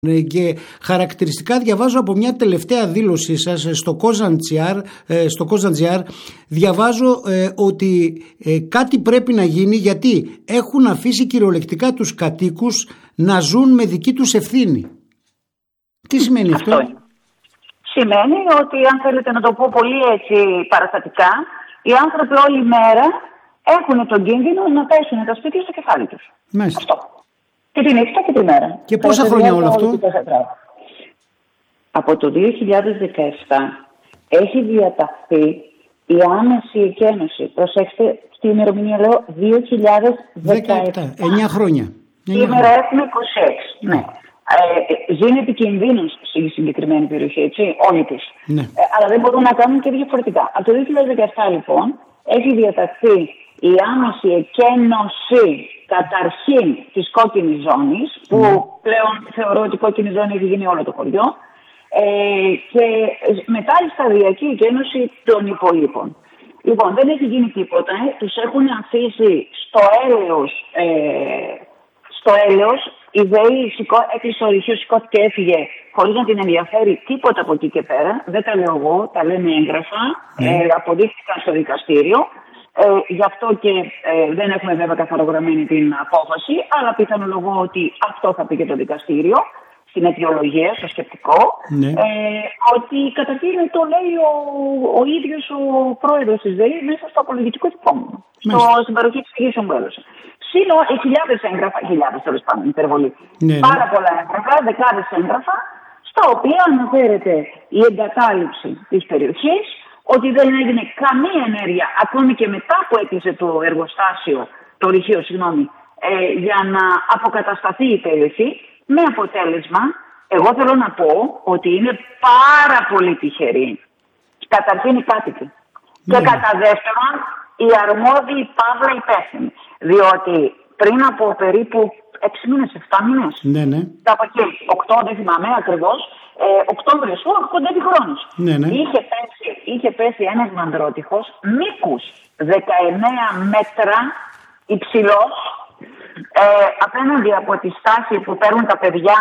Και χαρακτηριστικά διαβάζω από μια τελευταία δήλωσή σας στο Κόζαντζιάρ, διαβάζω ότι κάτι πρέπει να γίνει γιατί έχουν αφήσει κυριολεκτικά τους κατοίκους να ζουν με δική τους ευθύνη. Τι σημαίνει αυτό? Σημαίνει ότι, αν θέλετε να το πω πολύ έτσι παραστατικά, οι άνθρωποι όλη μέρα έχουν τον κίνδυνο να πέσουν τα σπίτια στο κεφάλι τους. Μάλιστα. Αυτό. Και τη νύχτα και τη μέρα. Και πόσα χρόνια όλο αυτό? Από το 2017 έχει διαταχθεί η άμεση εκένωση. Προσέξτε, στη ημερομηνία λέω 2017. 9 χρόνια. Σήμερα έχουμε 26. Ναι. Ζουν επικινδύνους στη συγκεκριμένη περιοχή, έτσι, όλοι τους. Ναι. Αλλά δεν μπορούν να κάνουν και διαφορετικά. Από το 2017 λοιπόν έχει διαταχθεί η άμεση εκένωση καταρχήν της κόκκινης ζώνης, που πλέον θεωρώ ότι η κόκκινη ζώνη έχει γίνει όλο το χωριό, και μετά η σταδιακή εκένωση των υπολείπων. Λοιπόν, δεν έχει γίνει τίποτα. Τους έχουν αφήσει στο έλεος. Η ΔΕΗ έκλεισε ορυχείο, σηκώθηκε, έφυγε χωρίς να την ενδιαφέρει τίποτα από εκεί και πέρα. Δεν τα λέω εγώ, τα λένε έγγραφα, αποδείχθηκαν στο δικαστήριο. Γι' αυτό και δεν έχουμε βέβαια καθαρογραμμένη την απόφαση, αλλά πιθανολογώ ότι αυτό θα πει και το δικαστήριο στην αιτιολογία, στο σκεπτικό, ότι καταρχήν το λέει ο ίδιος ο πρόεδρος της ΔΕΗ μέσα στο απολογητικό υπόμνημα, στην παροχή της εξηγήσεων που έδωσε. Σύνο χιλιάδες έγγραφα, τέλος πάντων, υπερβολή. Πάρα πολλά έγγραφα, δεκάδες έγγραφα, στα οποία αναφέρεται η εγκατάλειψη της περιοχής, ότι δεν έγινε καμία ενέργεια, ακόμη και μετά που έκλεισε το εργοστάσιο, το ορυχείο, για να αποκατασταθεί η περιοχή, με αποτέλεσμα, εγώ θέλω να πω ότι είναι πάρα πολύ τυχεροί, καταρχήν οι κάτοικοι. Και κατά δεύτερον, οι αρμόδιοι παύλα υπεύθυνοι. Διότι πριν από περίπου 6 μήνες, 7 μήνες, κάπου εκεί, 8 δεν θυμάμαι ακριβώς, Οκτώβριος, κοντεύει χρόνος. Είχε πέσει ένας μανδρότυχος μήκους 19 μέτρα υψηλός, απέναντι από τη στάση που παίρνουν τα παιδιά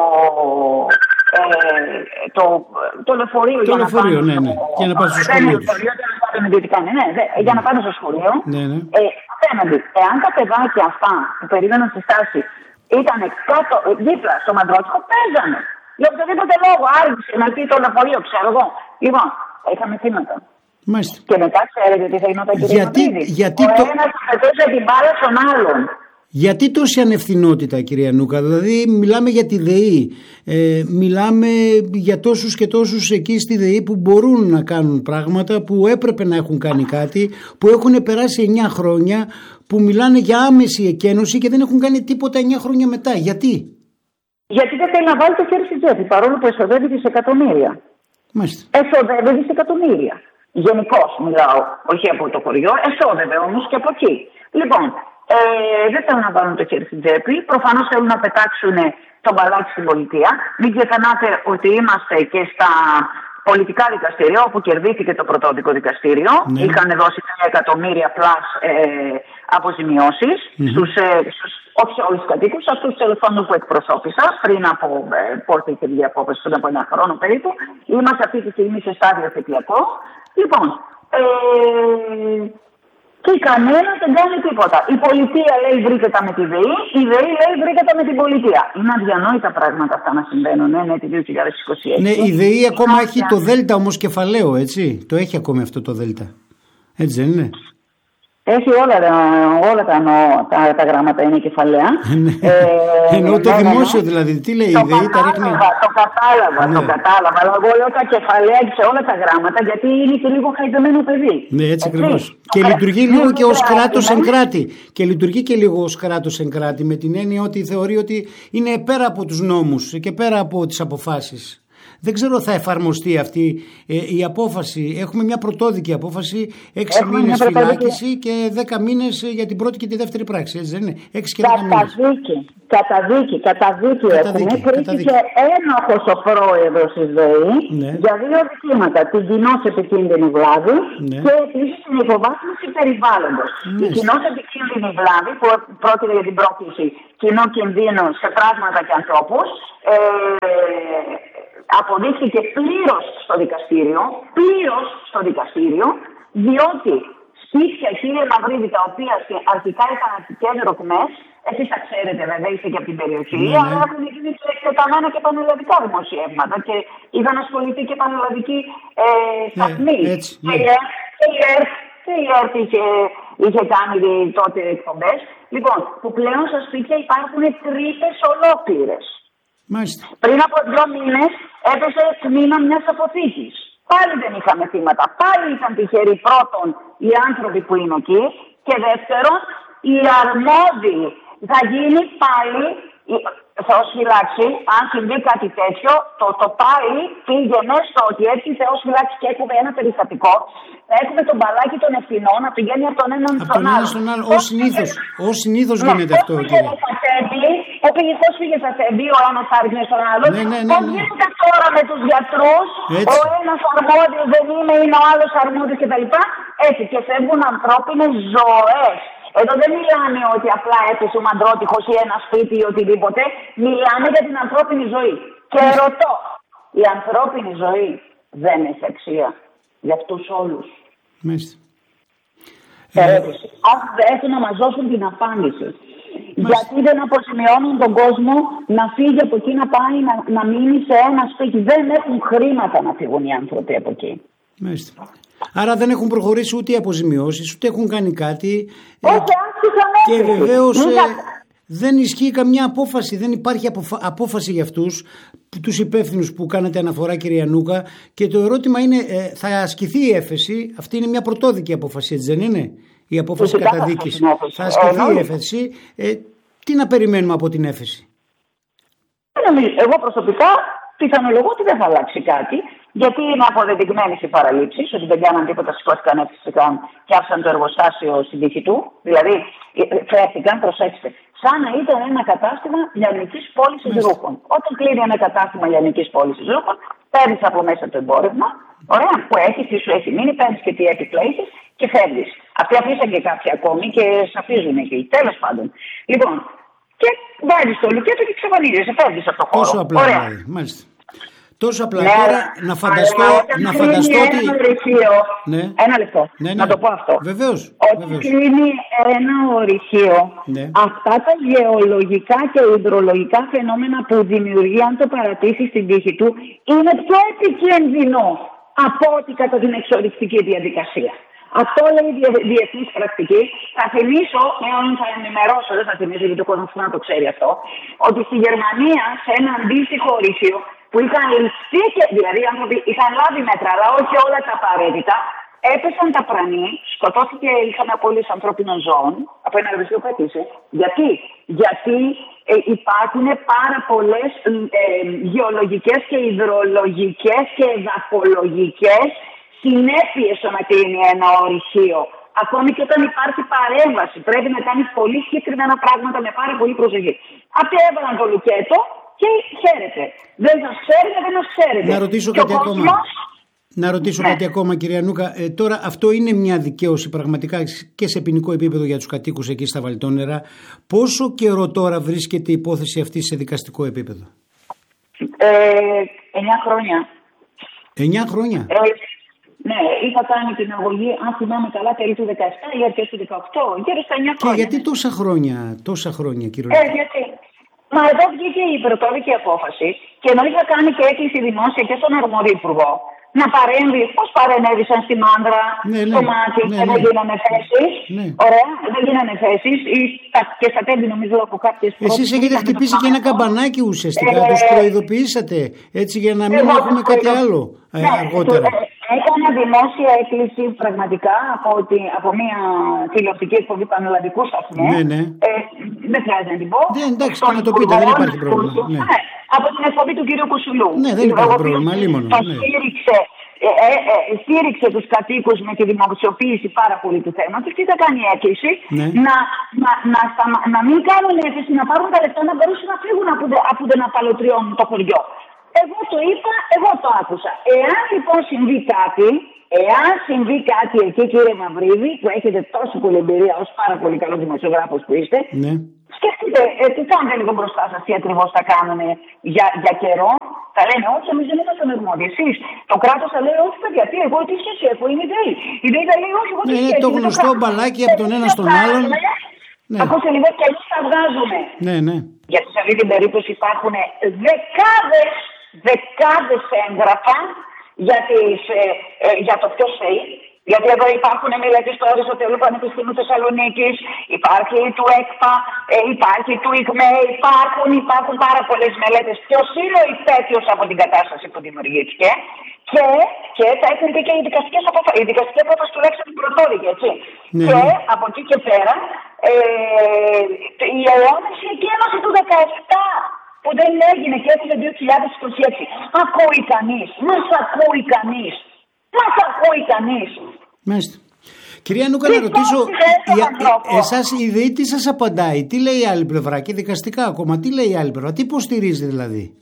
το λεωφορείο για να πάνε στο σχολείο. Για να πάνε στο σχολείο. Απέναντι, εάν τα παιδάκια αυτά που περίμεναν στη στάση ήταν κάτω, δίπλα στο μαντρότυχο, παίζανε. Για οποιοδήποτε λόγο, άργησε να πει το λεωφορείο, ξέρω εγώ. Λοιπόν, είχαμε θύματα. Μάλιστα. Και μετά ξέρετε τι θα γινόταν, κύριε Μαυρίδη. Ο ένας πετούσε την μπάλα στον άλλον. Γιατί τόση ανευθυνότητα, κυρία Νούκα? Δηλαδή μιλάμε για τη ΔΕΗ, μιλάμε για τόσους και τόσους εκεί στη ΔΕΗ που μπορούν να κάνουν πράγματα, που έπρεπε να έχουν κάνει κάτι, που έχουν περάσει 9 χρόνια, που μιλάνε για άμεση εκένωση και δεν έχουν κάνει τίποτα 9 χρόνια μετά. Γιατί? Γιατί δεν θέλει να βάλει το χέρι στη τσέπη, παρόλο που εσοδεύει δισεκατομμύρια. Εσοδεύει δισεκατομμύρια. Γενικώς μιλάω, όχι από το χωριό, εσόδευε όμως και από εκεί. Λοιπόν, δεν θέλουν να βάλουν το χέρι στην τσέπη. Προφανώς θέλουν να πετάξουν τον μπαλάκι στην πολιτεία. Μην ξεχνάτε ότι είμαστε και στα πολιτικά δικαστήρια, όπου κερδίθηκε το πρωτόδικο δικαστήριο. Είχαν δώσει 3 εκατομμύρια πλάς αποζημιώσεις στους όχι σε όλους τους κατοίκους, αυτούς τους τηλεφώνους που εκπροσώπησα πριν από πότε είχε βγει απόφαση, πριν από 1 χρόνο περίπου. Είμαστε αυτή τη στιγμή σε στάδιο θετιακό. Λοιπόν, και κανένα δεν κάνει τίποτα. Η πολιτεία λέει βρείτε τα με τη ΔΕΗ, η ΔΕΗ λέει βρείτε τα με την πολιτεία. Είναι αδιανόητα πράγματα αυτά να συμβαίνουν, το 2026. Ναι, η ΔΕΗ ακόμα έχει το ΔΕΛΤΑ όμως κεφαλαίο, έτσι. Το έχει ακόμη αυτό το ΔΕΛΤΑ. Έτσι δεν είναι? Έχει όλα τα γράμματα είναι κεφαλαία. Εννοώ το δημόσιο δηλαδή. Τι λέει η ΔΕΗ, τα ρίχνει? Το κατάλαβα. Αλλά εγώ λέω τα κεφαλαία σε όλα τα γράμματα, γιατί είναι και λίγο χαϊδεμένο παιδί. Ναι, έτσι ακριβώς. Και λειτουργεί λίγο και ως κράτος εν κράτη. Και λειτουργεί και λίγο ως κράτος εν κράτη, με την έννοια ότι θεωρεί ότι είναι πέρα από τους νόμους και πέρα από τις αποφάσεις. Δεν ξέρω θα εφαρμοστεί αυτή η απόφαση. Έχουμε μια πρωτόδικη απόφαση, 6 μήνες φυλάκιση και 10 μήνες για την πρώτη και τη δεύτερη πράξη. Έτσι δεν είναι? 6 και 10 μήνες. Καταδίκη έχουμε. Κρίθηκε ένοχος ο πρόεδρος της ΔΕΗ για 2 δικήματα. Την κοινώς επικίνδυνη βλάβη και επίσης την υποβάθμιση περιβάλλοντος. Η κοινώς επικίνδυνη βλάβη που πρόκειται για την πρόκληση κοινών κινδύνων σε πράγματα και ανθρώπους αποδείχθηκε πλήρως στο δικαστήριο, διότι σπίτια, κύριε Μαυρίδη, τα οποία αρχικά είχαν κέντρο ΚΜΕΣ, εσείς τα ξέρετε βέβαια, είστε και από την περιοχή, αλλά έχουν γίνει εκτεταμένα και πανελλαδικά δημοσιεύματα και είχαν ασχοληθεί και πανελλαδικοί σταθμοί. Και η ΕΡΤ είχε κάνει τότε εκπομπές. Λοιπόν, που πλέον στα σπίτια υπάρχουν τρύπες ολόκληρες. Μάλιστα. Πριν από 2 μήνες έπεσε τμήμα μιας αποθήκης. Πάλι δεν είχαμε θύματα. Πάλι ήταν τυχεροί πρώτον οι άνθρωποι που είναι εκεί και δεύτερον οι αρμόδιοι. Θα γίνει πάλι, Θεός φυλάξει, αν συμβεί κάτι τέτοιο, το πάλι πήγαινε στο ότι έτσι Θεός φυλάξει και έχουμε ένα περιστατικό. Θα έχουμε τον μπαλάκι των ευθυνών να πηγαίνει από τον έναν στον άλλο. Ως συνήθως γίνεται αυτό. Πώς πήγε στα Θέμπη, ο ένας άριχνε στον άλλο. Πώς γίνεται τώρα με τους γιατρούς, ο ένας αρμόδιος δεν είναι ο άλλος αρμόδιος κτλ. Έτσι και φεύγουν ανθρώπινες ζωές. Εδώ δεν μιλάμε ότι απλά έπεσε ο μαντρότυχος ή ένα σπίτι ή οτιδήποτε. Μιλάμε για την ανθρώπινη ζωή. Και ρωτώ, η ανθρώπινη ζωή δεν έχει αξία για αυτούς όλους? Ερώτηση. Έχουν να μας δώσουν την απάντηση. Γιατί δεν αποζημιώνουν τον κόσμο να φύγει από εκεί, να πάει να μείνει σε ένα σπίτι? Δεν έχουν χρήματα να φύγουν οι άνθρωποι από εκεί. Μάλιστα. Άρα δεν έχουν προχωρήσει ούτε οι αποζημιώσεις, ούτε έχουν κάνει κάτι. Και βεβαίως δεν ισχύει καμιά απόφαση. Δεν υπάρχει απόφαση για αυτούς, τους υπεύθυνους που κάνετε αναφορά, κυρία Νούκα. Και το ερώτημα είναι, θα ασκηθεί η έφεση? Αυτή είναι μια πρωτόδικη απόφαση, έτσι δεν είναι? Η απόφαση καταδίκης. Θα ασκηθεί η έφεση. Τι να περιμένουμε από την έφεση? Εγώ προσωπικά πιθανολογώ ότι δεν θα αλλάξει κάτι, γιατί είναι αποδεδειγμένες οι παραλήψεις, ότι δεν κάναν τίποτα, σηκώθηκαν, έφυγαν και άφησαν το εργοστάσιο στην τύχη του. Δηλαδή, φέρθηκαν, προσέξτε, σαν να ήταν ένα κατάστημα λιανικής πώλησης ρούχων. Όταν κλείνει ένα κατάστημα λιανικής πώλησης ρούχων, παίρνεις από μέσα το εμπόρευμα, ωραία, που έχεις, τι σου έχει μείνει, παίρνεις και τι έπιπλα έχεις και φεύγεις. Αυτοί αφήσαν και κάποιοι ακόμη και σαφίζουν εκεί. Τέλος πάντων. Λοιπόν, και βάζεις το λουκέτο και ξεφανίζεσαι, φεύγεις από το χώρο. Τόσο απλά, μάλιστα. Τόσο απλά. Τώρα να φανταστώ ότι... Ένα λεπτό. Να το πω αυτό. Βεβαίως. Όταν κλείνει ένα ορυχείο, αυτά τα γεωλογικά και υδρολογικά φαινόμενα που δημιουργεί, αν το παρατήσει στην τύχη του, είναι πιο επικίνδυνο από ό,τι κατά την εξορυκτική διαδικασία. Αυτό λέει η διεθνής πρακτική. Θα θυμίσω, θα ενημερώσω, δεν θα θυμίσω γιατί ο κόσμος να το ξέρει αυτό, ότι στη Γερμανία σε ένα αντίστοιχο ορυχείο που είχαν ληφθεί, δηλαδή οι άνθρωποι είχαν λάβει μέτρα, αλλά όχι όλα τα απαραίτητα, έπεσαν τα πρανή, σκοτώθηκε, είχαμε απώλειες ανθρώπινων ζώων από ένα εργοστάσιο που έπεσε. Γιατί υπάρχουν πάρα πολλές γεωλογικές και υδρολογικές και εδαφολογικές συνέπειες στο να κλείνει ένα ορυχείο. Ακόμη και όταν υπάρχει παρέμβαση, πρέπει να κάνει πολύ συγκεκριμένα πράγματα με πάρα πολύ προσοχή. Αυτοί έβαλαν το λουκέτο και χαίρετε. Δεν σας ξέρετε, δεν μας ξέρετε. Να ρωτήσω κάτι ακόμα, κυρία Νούκα. Τώρα αυτό είναι μια δικαίωση πραγματικά και σε ποινικό επίπεδο για τους κατοίκους εκεί στα Βαλτόνερα. Πόσο καιρό τώρα βρίσκεται η υπόθεση αυτή σε δικαστικό επίπεδο? 9 χρόνια. 9 χρόνια. Ναι, είχα κάνει την αγωγή, αν θυμάμαι καλά, τέλη του 17 ή αρχές του 18, γύρω στα 9 χρόνια. Και γιατί τόσα χρόνια, κύριε Νούκα? Γιατί. Μα εδώ βγήκε η πρωτόδικη απόφαση και ενώ είχα κάνει και έκκληση δημόσια και στον αρμόδιο υπουργό να παρέμβει, πώς παρενέβησαν στη Μάνδρα, στο Μάτι, και δεν γίνανε θέσεις. Ωραία, δεν γίνανε θέσεις. Και στα Τέμπη νομίζω από κάποιες πρώτες. Εσείς έχετε χτυπήσει και ένα καμπανάκι ουσιαστικά, τους προειδοποιήσατε, έτσι, για να μην έχουμε κάτι άλλο αργότερα. Έκανα δημόσια έκκληση πραγματικά από μια τηλεοπτική εκπομπή πανελλαδικού σταθμού. Ναι. Δεν χρειάζεται να την πω. Εντάξει, να το πείτε, δεν υπάρχει πρόβλημα. Ναι. Από την εκπομπή του κύριου Κουσουλού. Ναι, δεν υπάρχει πρόβλημα. Στήριξε τους κατοίκους με τη δημοσιοποίηση πάρα πολύ του θέματος και θα κάνει έκκληση να μην κάνουν έκκληση, να πάρουν τα λεφτά να μπορούσαν να φύγουν αφού δεν απαλωτριώνουν το χωριό. Εγώ το είπα, εγώ το άκουσα. Εάν λοιπόν συμβεί κάτι εκεί, κύριε Μαυρίδη, που έχετε τόσο πολλή εμπειρία ως πάρα πολύ καλό δημοσιογράφος που είστε, σκεφτείτε, τι κάνετε λίγο μπροστά σας, τι ακριβώς θα κάνουν για καιρό. Θα λένε, όχι, εμείς δεν είμαστε αρμόδιοι. Εσείς, το κράτος θα λέει, όχι, παιδιά, τι, εγώ τι σχέση έχω, είναι η ΔΕΗ. Η ΔΕΗ θα λέει, όχι, εγώ τι σχέση. Το γνωστό μπαλάκι από τον ένα στον άλλον. Ακούστε λίγο και εμείς θα βγάζουμε. Ναι. Γιατί σε αυτή την περίπτωση υπάρχουν δεκάδες έγγραφα για το ποιος θέλει. Γιατί εδώ υπάρχουν μελέτες στο Αριστοτέλου Πανεπιστήμιου Θεσσαλονίκης, υπάρχει του ΕΚΠΑ, υπάρχει του ΙΚΜΕ, υπάρχουν πάρα πολλές μελέτες. Ποιος είναι ο υπέτειος από την κατάσταση που δημιουργήθηκε και θα έχουν και οι δικαστικές αποφάσεις. Η δικαστική απόφαση τουλάχιστον την πρωτόδικη, έτσι. Ναι. Και από εκεί και πέρα η αιώνιση εκένωση του 17 που δεν έγινε και έφυγε 2026. Ακούει κανείς, μας ακούει κανείς. Μάλιστα. Κυρία Νούκα, να ρωτήσω, εσάς η ΔΕΗ τι σας απαντάει, τι λέει η άλλη πλευρά και δικαστικά ακόμα, τι λέει η άλλη πλευρά, τι υποστηρίζει δηλαδή?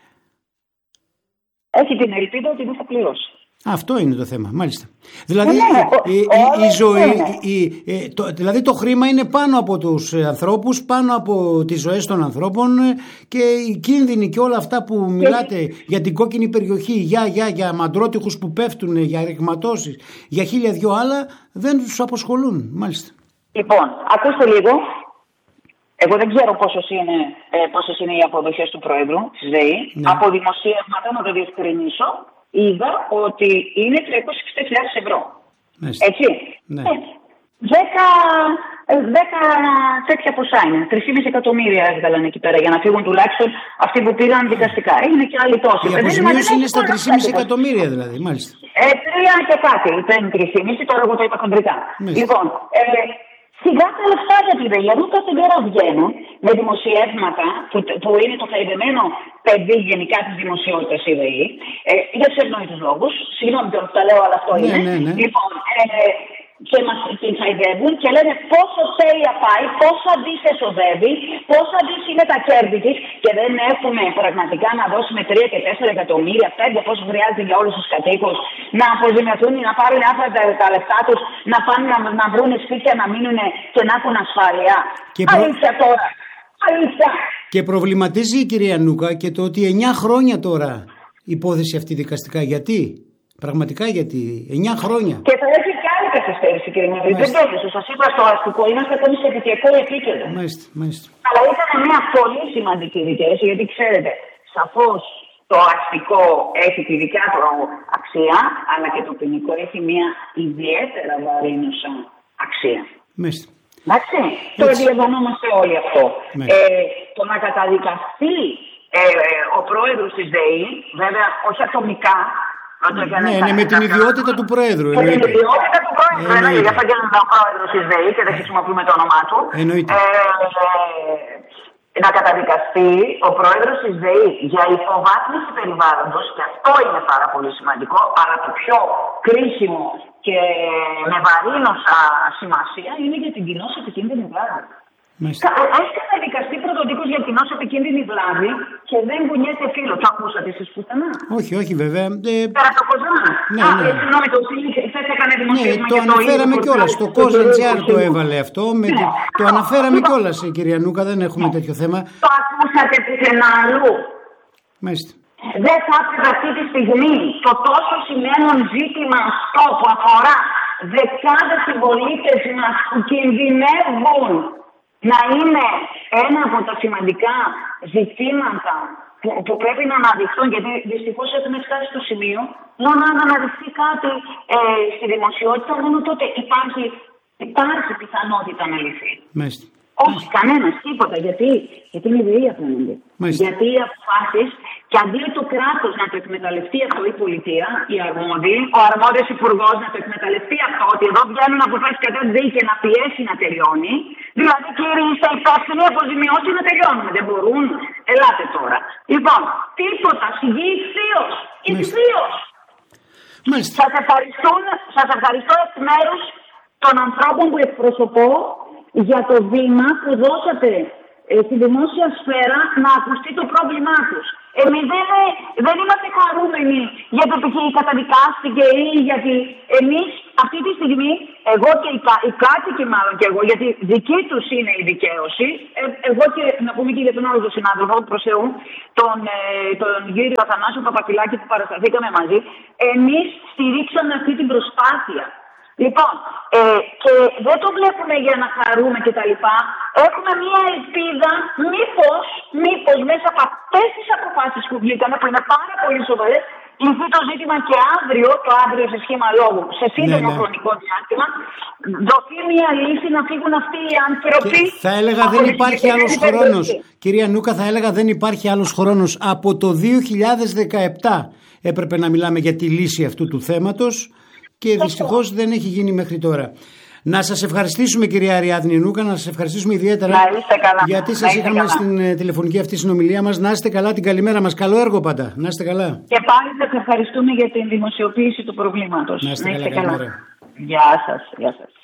Έχει την ελπίδα ότι δεν θα πληρώσει. Αυτό είναι το θέμα, μάλιστα. Δηλαδή η ζωή, δηλαδή το χρήμα είναι πάνω από τους ανθρώπους, πάνω από τις ζωές των ανθρώπων και οι κίνδυνοι και όλα αυτά που μιλάτε για την κόκκινη περιοχή, για μαντρότυχους που πέφτουν, για ρηγματώσεις, για 1002 άλλα, δεν τους απασχολούν, μάλιστα. Λοιπόν, ακούστε λίγο. Εγώ δεν ξέρω πόσες είναι οι αποδοχές του Προέδρου της ΔΕΗ. Ναι. Από δημοσίευματα, να το διευκρινίσω, είδα ότι είναι 360.000 ευρώ. Μάλιστα. Έτσι. Ναι. 10 τέτοια ποσά είναι. 3,5 εκατομμύρια έβγαλαν εκεί πέρα για να φύγουν τουλάχιστον αυτοί που πήγαν δικαστικά. Έγινε και άλλοι τόσοι. Η αποζημίωση είναι στα 3,5 εκατομμύρια δηλαδή, μάλιστα. 3 και κάτι. Δεν είναι 3,5, τώρα εγώ το είπα χοντρικά. Λοιπόν, σιγά τα λεφτά για τη ΔΕΗ. Εγώ κάθε μέρα βγαίνω με δημοσιεύματα που είναι το χαϊδεμένο παιδί γενικά τη δημοσιότητα η ΔΕΗ. Για τους ευνόητους λόγους. Συγγνώμη που τα λέω, αλλά αυτό είναι. Ναι. Λοιπόν, και μας χαϊδεύουν και λένε πόσο τέλεια πάει, πόσα δις εσοδεύει, πόσα δις είναι τα κέρδη της και δεν έχουμε πραγματικά να δώσουμε 3 και 4 εκατομμύρια, 5 πόσο χρειάζεται για όλους τους κατοίκους, να αποζημιωθούν ή να πάρουν άφρα τα λεφτά τους, να πάνε να βρουν σπίτια να μείνουν και να έχουν ασφάλεια. Αλήθεια τώρα. Αλήθεια. Και προβληματίζει η κυρία Νούκα και το ότι 9 χρόνια τώρα υπόθεση αυτή δικαστικά. Γιατί? Πραγματικά γιατί? 9 χρόνια. Και θα έχει και άλλη καθυστέρηση, κύριε Μαυρίδη. Δεν το έπαιζε. Σας είπα στο αστικό. Είμαστε ακόμη σε επικαιρικό επίπεδο. Μάλιστα. Αλλά ήταν μια πολύ σημαντική δικαίωση, γιατί ξέρετε, σαφώς το αστικό έχει τη δικιά του αξία, αλλά και το ποινικό έχει μια ιδιαίτερα βαρύνουσα αξία. Μάλιστα. Εντάξει, το αντιλαμβανόμαστε όλοι αυτό. Το να καταδικαστεί ο πρόεδρος της ΔΕΗ, βέβαια όχι ατομικά. Ναι, με την ιδιότητα του Προέδρου. Με την ιδιότητα του Προέδρου. Γι' αυτό και είναι ο πρόεδρος της ΔΕΗ και δεν χρησιμοποιούμε το όνομά του. Να καταδικαστεί ο πρόεδρος της ΔΕΗ για υποβάθμιση περιβάλλοντος, και αυτό είναι πάρα πολύ σημαντικό, αλλά το πιο κρίσιμο και με βαρύνουσα σημασία είναι για την κοινώς επικίνδυνη βλάβη. Έχει καταδικαστεί πρωτοδίκως για κοινώς επικίνδυνη βλάβη και δεν κουνιέται φίλο. Το ακούσατε εσείς πουθενά? Όχι, βέβαια. Πέρα το Κοζάν. Ναι. Συγγνώμη, χθες έκανε δημοσίευμα. Το αναφέραμε κιόλας. Το Κοζαντζιάρ το έβαλε αυτό. Το αναφέραμε κιόλας, κυρία Νούκα, δεν έχουμε τέτοιο θέμα. Το ακούσατε πουθενά αλλού? Μάλιστα. Δεν θα έπρεπε αυτή τη στιγμή το τόσο σημαίνον ζήτημα αυτό που αφορά δεκάδες συμπολίτες μας που κινδυνεύουν να είναι ένα από τα σημαντικά ζητήματα που πρέπει να αναδειχθούν, γιατί δυστυχώς έχουμε φτάσει στο σημείο μόνο να αναδειχθεί κάτι στη δημοσιότητα, μόνο τότε υπάρχει πιθανότητα να λυθεί. Όχι, κανένας, τίποτα. Γιατί είναι ΔΕΗ απέναντι. Γιατί οι αποφάσεις, και αντί το κράτος να το εκμεταλλευτεί αυτό, η πολιτεία, οι αρμόδιοι, ο αρμόδιος υπουργός να το εκμεταλλευτεί αυτό, ότι εδώ βγαίνουν αποφάσεις κατά τη ΔΕΗ και να πιέσει να τελειώνει. Δηλαδή, κύριοι, είστε υπεύθυνοι, αποζημιώσει να τελειώνουμε. Δεν μπορούν. Ελάτε τώρα. Λοιπόν, τίποτα. Συγγύη ευθείως. Ευθείως. Σας ευχαριστώ εκ μέρους των ανθρώπων που εκπροσωπώ για το βήμα που δώσατε στη δημόσια σφαίρα να ακουστεί το πρόβλημά τους. Εμείς δεν είμαστε χαρούμενοι γιατί καταδικάστηκε ή γιατί εμείς αυτή τη στιγμή, εγώ και οι κάτοικοι μάλλον και εγώ, γιατί δική τους είναι η δικαίωση, εγώ και να πούμε και για τον άλλο τον συνάδελφο προς Θεού, τον κύριο Αθανάσιο Παπαφυλάκη που παρασταθήκαμε μαζί, εμείς στηρίξαμε αυτή την προσπάθεια. Λοιπόν, και δεν το βλέπουμε για να χαρούμε και τα λοιπά. Έχουμε μια ελπίδα μήπως μέσα από αυτές τις αποφάσεις που βγήκαν, που είναι πάρα πολύ σοβαρές, λυθεί το ζήτημα και το αύριο σε σχήμα λόγου, σε σύντομο χρονικό διάστημα, δοθεί μια λύση να φύγουν αυτοί οι άνθρωποι. Και θα έλεγα δεν υπάρχει άλλος χρόνος. Κυρία Νούκα, θα έλεγα δεν υπάρχει άλλος χρόνος. Από το 2017 έπρεπε να μιλάμε για τη λύση αυτού του θέματος. Και δυστυχώς δεν έχει γίνει μέχρι τώρα. Να σας ευχαριστήσουμε, κυρία Αριάδνη Νούκα, να σας ευχαριστήσουμε ιδιαίτερα γιατί σας είχαμε στην τηλεφωνική αυτή συνομιλία μας. Να είστε καλά, την καλημέρα μας. Καλό έργο πάντα. Να είστε καλά. Και πάλι σας ευχαριστούμε για την δημοσιοποίηση του προβλήματος. Να είστε καλά. Γεια σας.